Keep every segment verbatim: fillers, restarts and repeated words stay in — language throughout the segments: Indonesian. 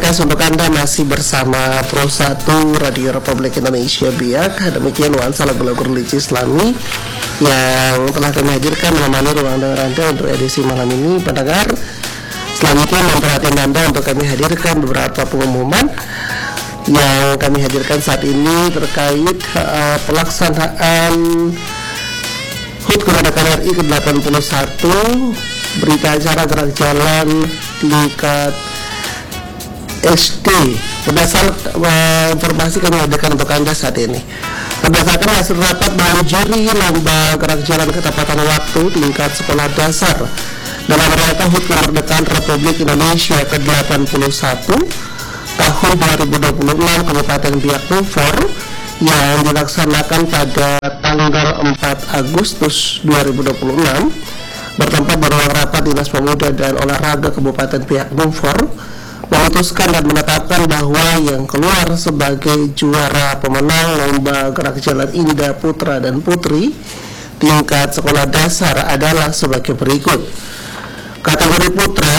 Yes, untuk Anda masih bersama Pro satu Radio Republik Indonesia Biak. Demikian nuansa lagu-lagu religi Islami yang telah kami hadirkan menemani ruang dengar Anda untuk edisi malam ini, pendengar. Selanjutnya memperhatikan Anda untuk kami hadirkan beberapa pengumuman yang kami hadirkan saat ini terkait uh, pelaksanaan H U T Kemerdekaan R I ke delapan puluh satu, berita acara gerak jalan tingkat S D. Berdasarkan uh, informasi kami hadirkan untuk Anda saat ini, berdasarkan hasil rapat dari juri lomba gerak jalan ketepatan waktu tingkat sekolah dasar dalam rangka H U T Kemerdekaan Republik Indonesia ke delapan puluh satu tahun dua ribu dua puluh enam Kabupaten Biak Numfor yang dilaksanakan pada tanggal empat Agustus dua ribu dua puluh enam bertempat di ruang rapat Dinas Pemuda dan Olahraga Kabupaten Biak Numfor, memutuskan dan menetapkan bahwa yang keluar sebagai juara pemenang lomba gerak jalan Indah Putra dan Putri tingkat sekolah dasar adalah sebagai berikut. Kategori putra,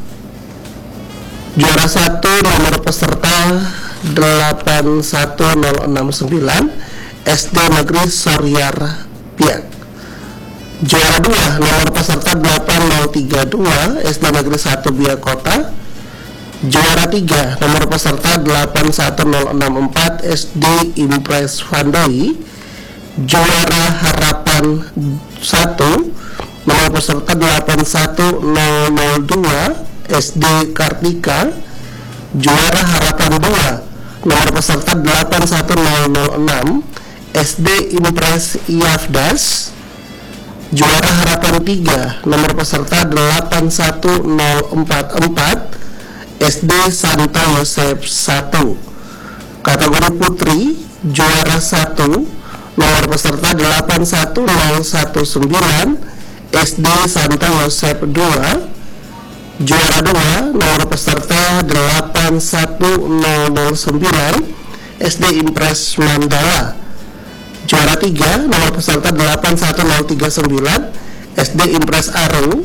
juara satu nomor peserta delapan satu nol enam sembilan S D Negeri Soryar Biak. Juara dua nomor peserta delapan nol tiga dua S D Negeri satu Biak Kota. Juara tiga nomor peserta delapan satu nol enam empat S D Impres Vandoi. Juara harapan satu nomor peserta delapan satu nol nol dua S D Kartika. Juara harapan dua nomor peserta delapan satu nol nol enam S D Impres Iafdas. Juara harapan tiga nomor peserta delapan satu nol empat empat S D Santo Yosef satu. Kategori putri, juara satu nomor peserta delapan satu nol satu sembilan S D Santo Yosef dua. Juara dua nomor peserta delapan satu nol nol sembilan S D Impres Mandala. Juara tiga nomor peserta delapan satu nol tiga sembilan S D Impres Aru.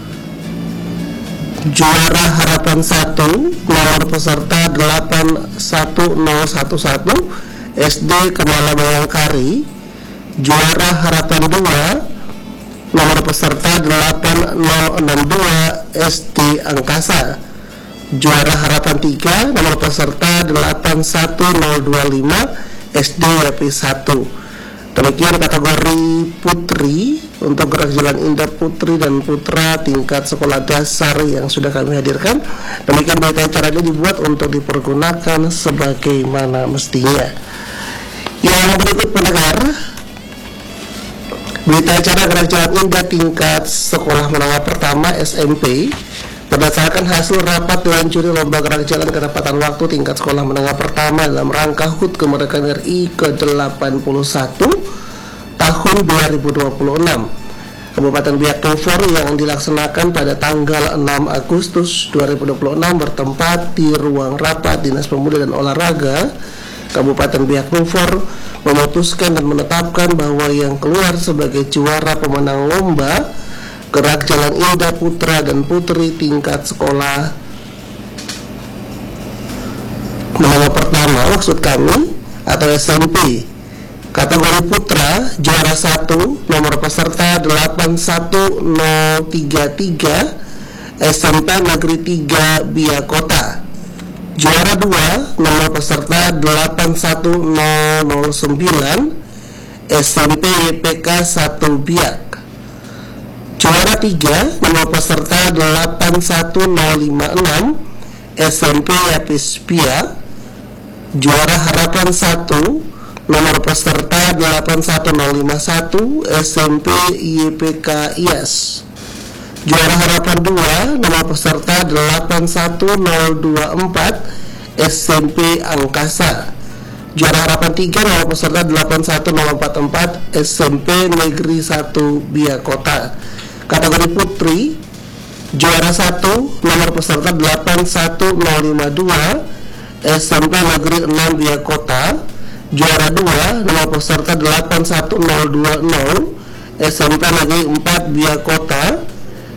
Juara harapan satu nomor peserta delapan satu nol satu satu S D Kemala Bayangkari. Juara harapan dua nomor peserta delapan nol enam dua S D Angkasa. Juara harapan tiga nomor peserta delapan satu nol dua lima S D W P satu. Demikian kategori putri untuk gerak jalan Indah Putri dan Putra tingkat sekolah dasar yang sudah kami hadirkan. Demikian berita acara ini dibuat untuk dipergunakan sebagaimana mestinya. Yang berikut pendengar, berita acara gerak jalan Indah tingkat sekolah menengah pertama S M P berdasarkan hasil rapat dewan juri lomba gerak jalan ketepatan waktu tingkat sekolah menengah pertama dalam rangka H U T Kemerdekaan R I ke delapan puluh satu tahun dua ribu dua puluh enam Kabupaten Biak Numfor yang dilaksanakan pada tanggal enam Agustus dua ribu dua puluh enam bertempat di ruang rapat Dinas Pemuda dan Olahraga Kabupaten Biak Numfor, memutuskan dan menetapkan bahwa yang keluar sebagai juara pemenang lomba gerak jalan Indah Putra dan Putri tingkat sekolah menengah pertama maksud kami atau S M P. Kategori putra, juara satu nomor peserta delapan satu nol tiga tiga S M P Negeri tiga Biak Kota. Juara dua nomor peserta delapan satu nol nol sembilan S M P Y P K satu Biak. Juara tiga nomor peserta delapan satu nol lima enam S M P Yapis Biak. Juara harapan satu nomor peserta delapan satu nol lima satu S M P Y P K I A S. Juara harapan dua nomor peserta delapan satu nol dua empat S M P Angkasa. Juara harapan tiga nomor peserta delapan satu nol empat empat S M P Negeri satu Biak Kota. Kategori putri, juara satu nomor peserta delapan satu nol lima dua S M P Negeri enam Biak Kota. Juara dua nomor peserta delapan satu nol dua nol S M P Negeri empat Biak Kota.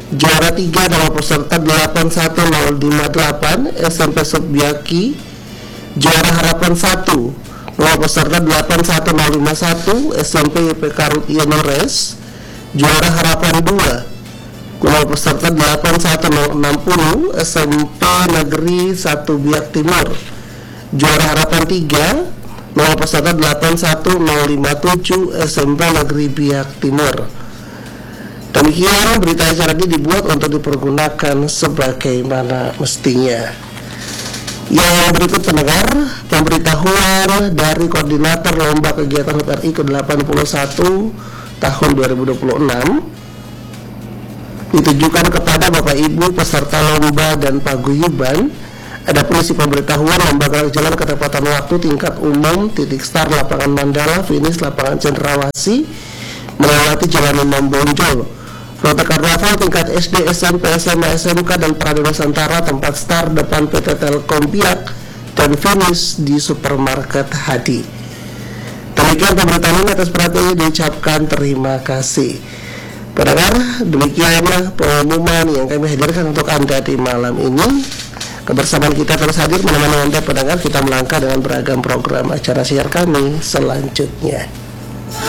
Juara tiga nama peserta delapan satu nol lima delapan S M P Subyaki. Juara harapan satu nama peserta delapan satu nol lima satu S M P Y P K Rutia Nores. Juara harapan dua nama peserta delapan satu nol enam nol S M P Negeri satu Biak Timur. Juara harapan tiga nama peserta delapan satu nol lima tujuh S M P Negeri Biak Timur. Demikian berita acara ini dibuat untuk dipergunakan sebagaimana mestinya. Yang berikut pendengar, pemberitahuan dari Koordinator Lomba Kegiatan H U T R I ke delapan puluh satu tahun dua ribu dua puluh enam ditujukan kepada Bapak Ibu peserta lomba dan paguyuban. Adapun isi pemberitahuan lomba gerak jalan ketepatan waktu tingkat umum titik start lapangan Mandala, finish lapangan Cendrawasih melewati Jalan Imam Bonjol. Rute karnaval tingkat S D, S M P, S M A, S M K dan Prada Nusantara, tempat start depan P T Telkom Biak dan finish di Supermarket Hadi. Demikian pemberitahuan, atas perhatiannya diucapkan terima kasih. Pendengar, demikianlah pengumuman yang kami hadirkan untuk Anda di malam ini. Kebersamaan kita terus hadir menemani Anda pendengar, kita melangkah dengan beragam program acara siar kami selanjutnya.